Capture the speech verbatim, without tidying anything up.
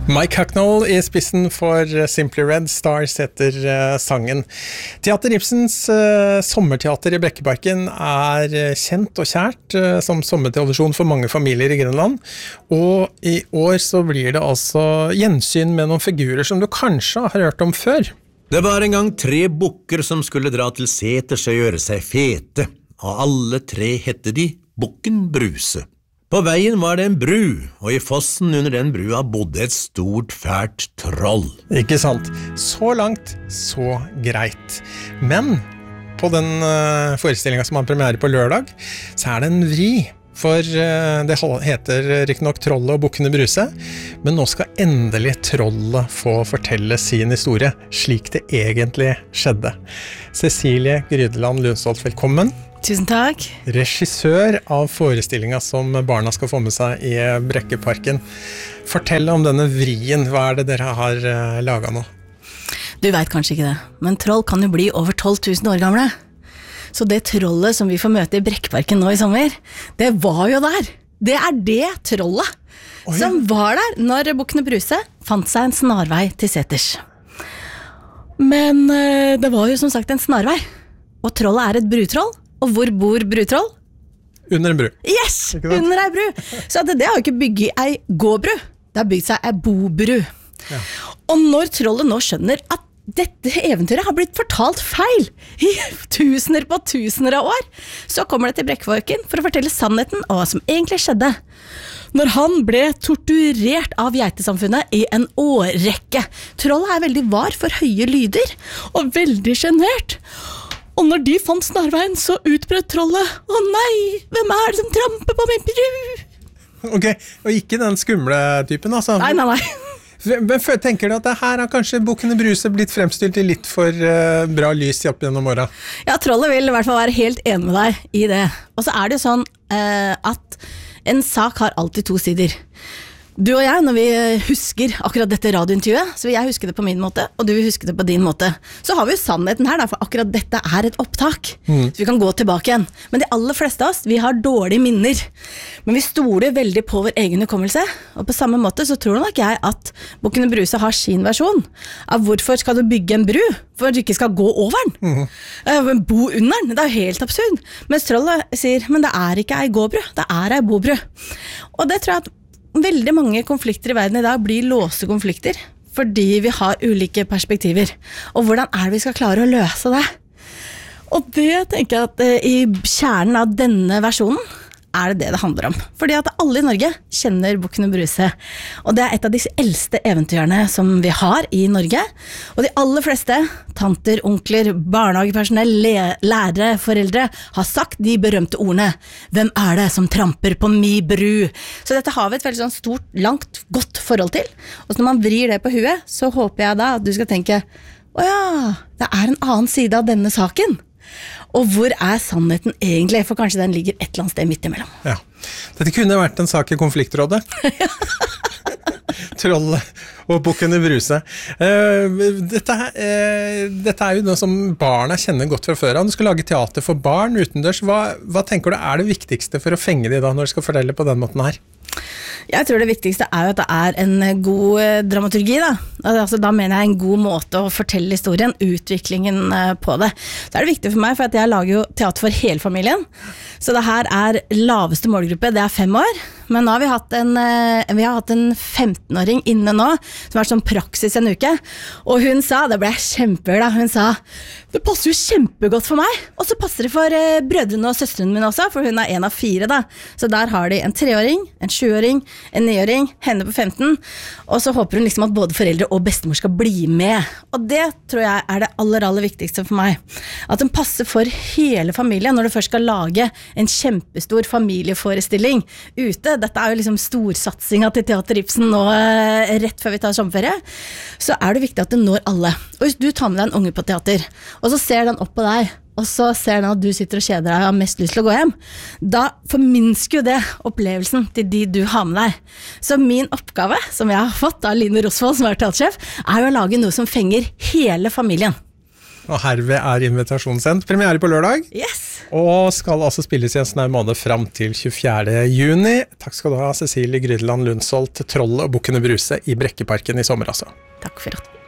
Mike Hucknall I spissen for Simply Red Stars heter uh, sangen. Teater Ibsens uh, sommerteater I Brekkeparken er uh, kjent og kjært uh, som sommertradisjon for mange familier I Grønland. Og I år så blir det altså gjensyn med noen figurer som du kanskje har hørt om før. Det var en gang tre bukker som skulle dra til seters og gjøre seg fete, og alle tre hette de Bukken Bruse. På veien var det en bru, og I fossen under den brua bodde et stort, fælt troll. Ikke sant? Så langt, så greit. Men på den uh, forestillingen som har premiere på lørdag, så er det en vri. For uh, det heter riktignok Trollet og Bukkene Bruse, men nå skal endelig trollet få fortelle sin historie, slik det egentlig skjedde. Cecilie Grydeland Lundsholt, velkommen. Tusen takk. Regissør av forestillingen som barna skal få med seg I Brekkeparken. Fortell om denne vrien, hva er det dere har uh, laget nå? Du vet kanskje ikke det, men troll kan jo bli over tolv tusen år gamle. Så det trollet som vi får møte I Brekkeparken nå I sommer, det var jo der. Det er det trollet oh, ja. Som var der når Bukkene Bruse fant seg en snarvei til seters. Men uh, det var jo som sagt en snarvei, og trollet er et brutroll. Og hvor bor brutroll? Under en bru. Yes, under en bru. Så det, det har jo ikke bygget ei gåbru, det har bygget seg ei bobru. Ja. Og når trollet nå skjønner at dette eventyret har blitt fortalt feil I tusener på tusener av år, så kommer det til Brekkeparken for å fortelle sannheten om hva som egentlig skjedde. Når han ble torturert av geitesamfunnet I en årrekke. Trollet er veldig var for høye lyder, og veldig genert. Og når de fant snarveien, så utbrøt trollet. Å nei, hvem er det som tramper på min bru? Ok, og ikke den skumle typen, altså. Nei, nei, nei. Men tenker du at det her har kanskje Bukkene Bruse blitt fremstilt I litt for uh, bra lys opp gjennom året? Ja, trollet vil I hvert fall være helt enig med deg I det. Og så er det jo sånn uh, at en sak har alltid to sider. Du og jeg, når vi husker akkurat dette radiointervjuet, så vil jeg huske det på min måte, og du vil huske det på din måte. Så har vi jo sannheten her, da, for akkurat dette er et opptak. Mm. Så vi kan gå tilbake igjen. Men de aller fleste av oss, vi har dårlige minner. Men vi stoler veldig på vår egen hukommelse, og på samme måte så tror nok jeg at Bukkene Bruse har sin versjon av hvorfor skal du bygge en bru, for at du ikke skal gå over den. Mm. Uh, bo under den, det er jo helt absurd. Mens trollet sier, men det er ikke ei gåbru, det er ei bobru. Og det tror jeg at veldig mange konflikter I verden I dag blir låste konflikter fordi vi har ulike perspektiver. Og hvordan er det vi skal klare å løse det? Og det tenker jeg at I kjernen av denne versjonen er det det det handler om. Fordi at alle I Norge kjenner Bukkene Bruse. Og det er et av de eldste eventyrene som vi har I Norge. Og de aller fleste, tanter, onkler, barnehagepersonell, lærere, foreldre, har sagt de berømte ordene. Hvem er det som tramper på mi bru? Så dette har vi et veldig sånn stort, langt, godt forhold til. Og når man vrir det på huet, så håper jeg da at du skal tenke, åja, det er en annen side av denne saken. Og hvor er sannheten egentlig? For kanskje den ligger et eller annet sted midt imellom. Ja. Dette kunne vært en sak I konfliktrådet. Trollet og Bukkene Bruse. Uh, dette, uh, dette er jo noe som barna kjenner godt fra før av. Du skal lage teater for barn utendørs. Hva, hva tenker du er det viktigste for å fenge de da, når du skal fortelle på den måten her? Jeg tror det viktigste er jo at det er en god dramaturgi da. Altså, da mener jeg en god måte å fortelle historien, utviklingen på det. Så er det viktig for meg, for at jeg lager jo teater for hele familien. Så det her er laveste målgruppe, det er fem år. Men nå har vi hatt en, vi har hatt en femten-åring inne nå, som har vært sånn praksis en uke. Og hun sa, det ble jeg kjempeglad, hun sa, det passer jo kjempegodt for meg. Og så passer det for brødrene og søstrene mine også, for hun er en av fire da. Så der har de en treåring, en sjuåring, en niåring, henne på femten, og så håper hun liksom at både foreldre og bestemor skal bli med. Og det tror jeg er det aller, aller viktigste for meg. At den passer for hele familien når du først skal lage en kjempestor familieforestilling ute. Dette er jo liksom storsatsinga til Teater Ibsen nå rett før vi tar sommerferie. Så er det viktig at det når alle. Og hvis du tar med deg en unge på teater, og så ser den opp på deg, og så ser den at du sitter og kjeder deg og har mest lyst til å gå hjem, da forminsker jo det opplevelsen til de du har med deg. Så min oppgave, som jeg har fått av Line Rosvold, som er teatersjef, er jo å lage noe som fenger hele familien. Og herved er invitasjonen sendt. Premiere på lørdag. Yes! Og skal altså spilles i en snau måned fram til tjuefjerde juni. Takk skal du ha, Cecilie Grydeland Lundsholt, Trollet og Bukkene Bruse i Brekkeparken i sommer, altså. Takk for at